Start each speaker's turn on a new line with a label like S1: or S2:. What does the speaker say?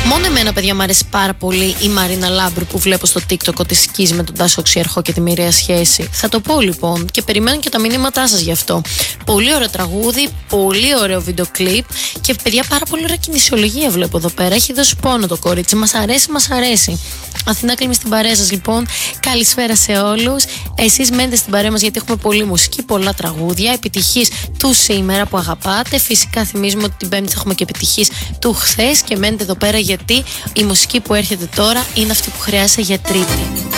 S1: Μόνο εμένα, παιδιά, μου αρέσει πάρα πολύ η Μαρίνα Λάμπρου που βλέπω στο TikTok ότι σκίζει με τον Τάσο Ξιαρχό και τη μοιραία σχέση. Θα το πω λοιπόν και περιμένω και τα μηνύματά σας γι' αυτό. Πολύ ωραίο τραγούδι, πολύ ωραίο βίντεο κλιπ και παιδιά πάρα πολύ ωραία κινησιολογία βλέπω εδώ πέρα. Έχει δώσει πόνο το κορίτσι. Μας αρέσει, μας αρέσει. Αθηνά κλείνει στην παρέα σας λοιπόν. Καλησπέρα σε όλους. Εσείς μένετε στην παρέα μας γιατί έχουμε πολλή μουσική, πολλά τραγούδια. Επιτυχής του σήμερα που αγαπάτε. Φυσικά θυμίζουμε ότι την Πέμπτη θα έχουμε και επιτυχής του χθες και μένετε εδώ πέρα γιατί η μουσική που έρχεται τώρα είναι αυτή που χρειάζεται για Τρίτη.